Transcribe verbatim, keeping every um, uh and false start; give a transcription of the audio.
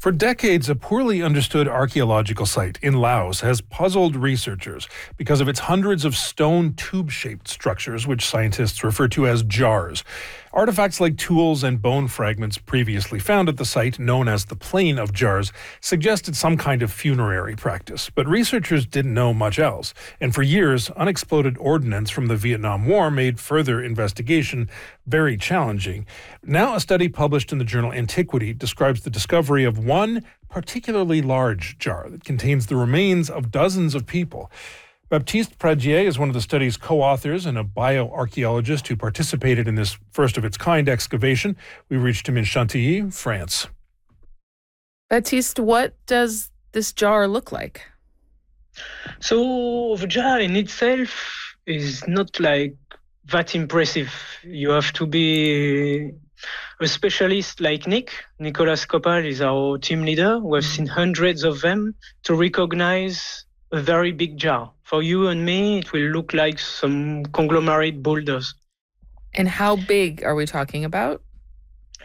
For decades, a poorly understood archaeological site in Laos has puzzled researchers because of its hundreds of stone tube-shaped structures, which scientists refer to as jars. Artifacts like tools and bone fragments previously found at the site, known as the Plain of Jars, suggested some kind of funerary practice. But researchers didn't know much else. And for years, unexploded ordnance from the Vietnam War made further investigation very challenging. Now, a study published in the journal Antiquity describes the discovery of one particularly large jar that contains the remains of dozens of people. Baptiste Pradier is one of the study's co-authors and a bioarchaeologist who participated in this first-of-its-kind excavation. We reached him in Chantilly, France. Baptiste, what does this jar look like? So the jar in itself is not like that impressive. You have to be a specialist like Nick. Nicolas Copal is our team leader. We've seen hundreds of them to recognize a very big jar. For you and me, it will look like some conglomerate boulders. And how big are we talking about?